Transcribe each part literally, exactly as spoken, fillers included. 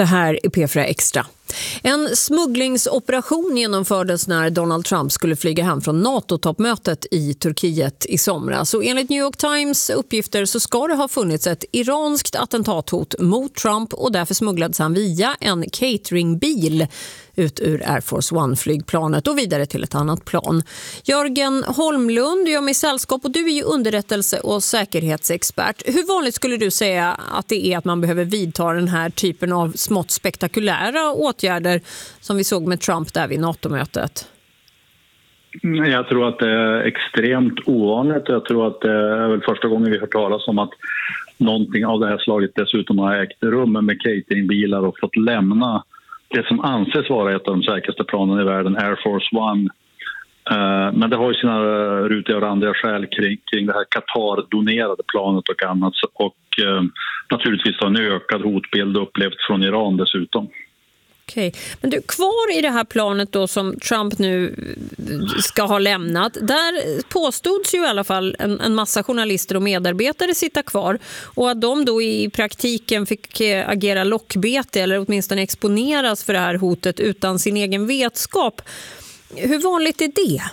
Det här är P fyra Extra. En smugglingsoperation genomfördes när Donald Trump skulle flyga hem från NATO-toppmötet i Turkiet i somras. Och enligt New York Times uppgifter så ska det ha funnits ett iranskt attentathot mot Trump och därför smugglades han via en cateringbil ut ur Air Force One-flygplanet och vidare till ett annat plan. Jörgen Holmlund gör mig sällskap och du är ju underrättelse- och säkerhetsexpert. Hur vanligt skulle du säga att det är att man behöver vidta den här typen av smått spektakulära åtgärder som vi såg med Trump där vid NATO-mötet? Jag tror att det är extremt ovanligt. Jag tror att det är väl första gången vi hör talas om att någonting av det här slaget dessutom har ägt rum med cateringbilar och fått lämna det som anses vara ett av de säkraste planen i världen, Air Force One. Men det har ju sina rutiga och randiga skäl kring, kring det här Qatar-donerade planet och annat. Och naturligtvis har en ökad hotbild upplevts från Iran dessutom. Okej, men du, kvar i det här planet då som Trump nu ska ha lämnat, där påstods ju i alla fall en, en massa journalister och medarbetare sitta kvar och att de då i praktiken fick agera lockbete eller åtminstone exponeras för det här hotet utan sin egen vetskap. Hur vanligt är det?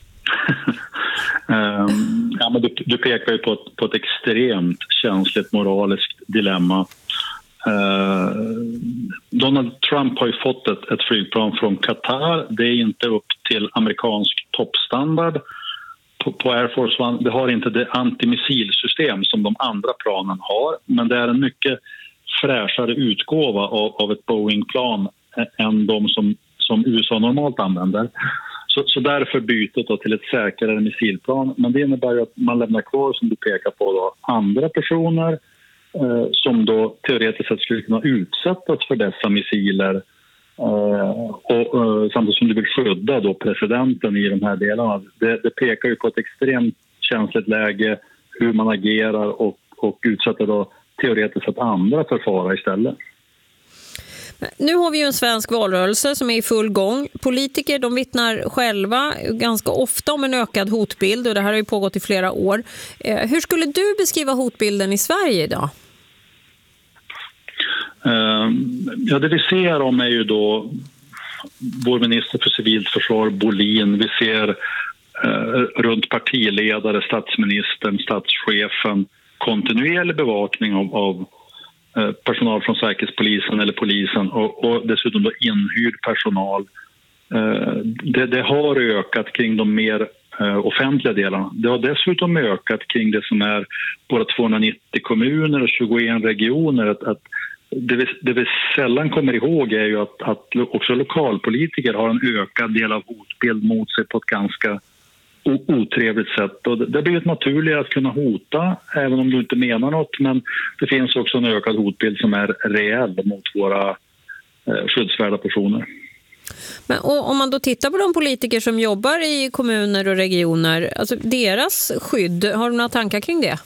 um, ja, men du, du pekar ju på ett, på ett extremt känsligt moraliskt dilemma. Uh, Donald Trump har ju fått ett, ett flygplan från Qatar. Det är inte upp till amerikansk toppstandard på, på Air Force One. Det har inte det antimissilsystem som de andra planen har, men det är en mycket fräschare utgåva av, av ett Boeing-plan än de som, som U S A normalt använder. Så, så därför bytet då till ett säkrare missilplan. Men det innebär ju att man lämnar kvar, som du pekar på, då, andra personer eh, som då teoretiskt sett skulle kunna utsättas för dessa missiler. Eh, och eh, samtidigt som du vill skydda då presidenten i de här delarna. Det, det pekar ju på ett extremt känsligt läge, hur man agerar och, och utsätter då teoretiskt sett andra för fara istället. Nu har vi ju en svensk valrörelse som är i full gång. Politiker, de vittnar själva ganska ofta om en ökad hotbild och det här har ju pågått i flera år. Eh, hur skulle du beskriva hotbilden i Sverige idag? Uh, ja, det vi ser om är ju då vår minister för civilt försvar, Bolin. Vi ser uh, runt partiledare, statsministern, statschefen, kontinuerlig bevakning av, av personal från säkerhetspolisen eller polisen och, och dessutom då inhyrd personal. Det, det har ökat kring de mer offentliga delarna. Det har dessutom ökat kring det som är våra tvåhundranittio kommuner och tjugoen regioner. Att, att det, vi, det vi sällan kommer ihåg är ju att, att också lokalpolitiker har en ökad del av hotbild mot sig på ett ganska otrevligt sätt. Och det blir ett naturligt att kunna hota även om du inte menar något, men det finns också en ökad hotbild som är reell mot våra eh, skyddsvärda personer. Men om man då tittar på de politiker som jobbar i kommuner och regioner, alltså deras skydd, har du några tankar kring det?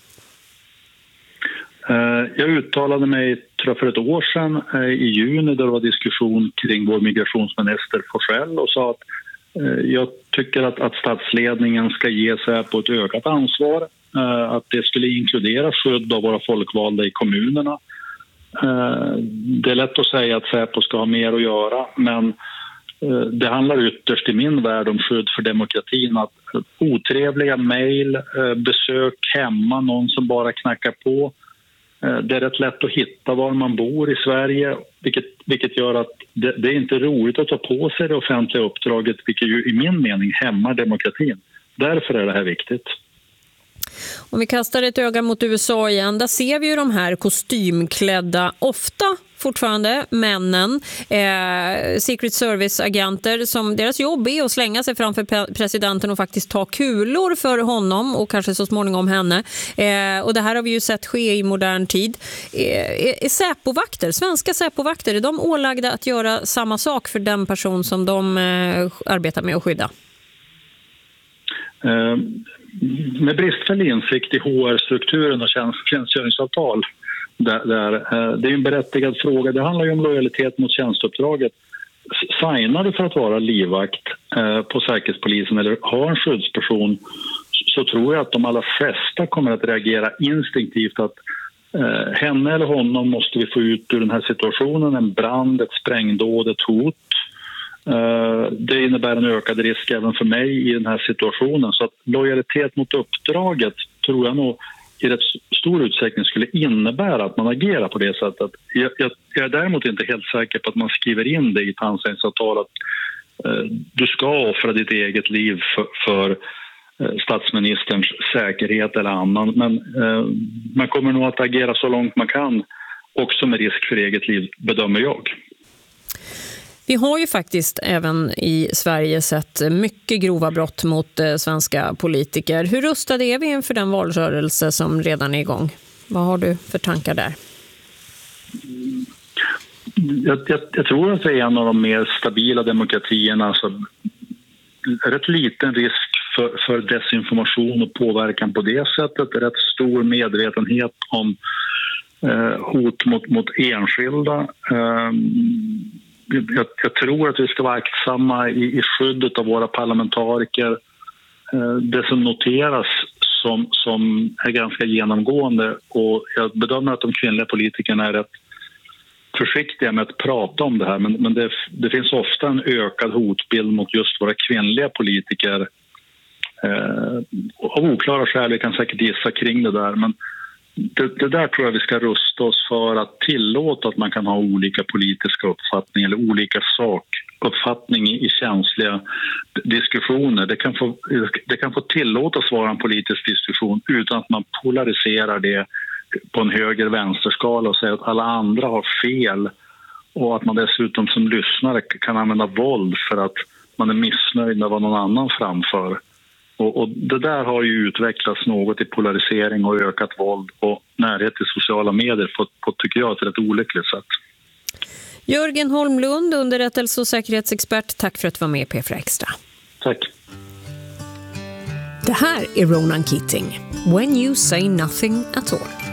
Eh, jag uttalade mig tror jag, för ett år sedan eh, i juni där det var diskussion kring vår migrationsminister Forsell och sa att jag tycker att, att statsledningen ska ge sig på ett ökat ansvar. Eh, att det skulle inkludera skydd av våra folkvalda i kommunerna. Eh, det är lätt att säga att Säpo ska ha mer att göra, men eh, det handlar ytterst i min värld om skydd för demokratin. Att otrevliga mejl, eh, besök hemma, någon som bara knackar på. Eh, det är rätt lätt att hitta var man bor i Sverige, vilket, vilket gör att det, det är inte roligt att ta på sig det offentliga uppdraget, vilket ju i min mening hämmar demokratin. Därför är det här viktigt. Om vi kastar ett öga mot U S A igen, där ser vi ju de här kostymklädda, ofta fortfarande männen, eh, Secret Service-agenter som deras jobb är att slänga sig framför presidenten och faktiskt ta kulor för honom och kanske så småningom henne. Eh, och det här har vi ju sett ske i modern tid. Eh, är Säpovakter, svenska Säpovakter, är de ålagda att göra samma sak för den person som de eh, arbetar med att skydda? Uh. Med bristfällig insikt i H R-strukturen och tjänstgöringsavtal, där, där, det är en berättigad fråga. Det handlar ju om lojalitet mot tjänsteuppdraget. Signar du för att vara livvakt eh, på Säkerhetspolisen eller har en skyddsperson, så tror jag att de allra flesta kommer att reagera instinktivt att Eh, henne eller honom måste vi få ut ur den här situationen. En brand, ett sprängdåd, ett hot. Eh, det innebär en ökad risk även för mig i den här situationen. Så att lojalitet mot uppdraget tror jag nog i rätt stor utsträckning skulle innebära att man agerar på det sättet. Jag, jag, jag är däremot inte helt säker på att man skriver in det i ett anställningsavtal att eh, du ska offra ditt eget liv för, för statsministerns säkerhet eller annan. Men eh, man kommer nog att agera så långt man kan, också med risk för eget liv, bedömer jag. Vi har ju faktiskt även i Sverige sett mycket grova brott mot eh, svenska politiker. Hur rustade är vi inför den valrörelse som redan är igång? Vad har du för tankar där? Jag, jag, jag tror att det är en av de mer stabila demokratierna. Alltså, rätt liten risk För, för desinformation och påverkan på det sättet. Rätt stor medvetenhet om eh, hot mot, mot enskilda. Eh, jag, jag tror att vi ska vara aktsamma i, i skyddet av våra parlamentariker. Eh, det som noteras som, som är ganska genomgående, och jag bedömer att de kvinnliga politikerna är rätt försiktiga med att prata om det här, men, men det, det finns ofta en ökad hotbild mot just våra kvinnliga politiker. Eh, av oklara skäl, vi kan säkert gissa kring det där, men det, det där tror jag vi ska rusta oss för, att tillåta att man kan ha olika politiska uppfattningar eller olika sakuppfattning i, i känsliga diskussioner. Det kan, få, det kan få tillåtas vara en politisk diskussion utan att man polariserar det på en höger-vänsterskala och säger att alla andra har fel, och att man dessutom som lyssnare kan använda våld för att man är missnöjd med vad någon annan framför. Och, och det där har ju utvecklats något i polarisering och ökat våld och närhet till sociala medier på, på tycker jag, ett rätt olyckligt sätt. Jörgen Holmlund, underrättelse- och säkerhetsexpert, tack för att du var med i P fyra Extra. Tack. Det här är Ronan Keating. When you say nothing at all.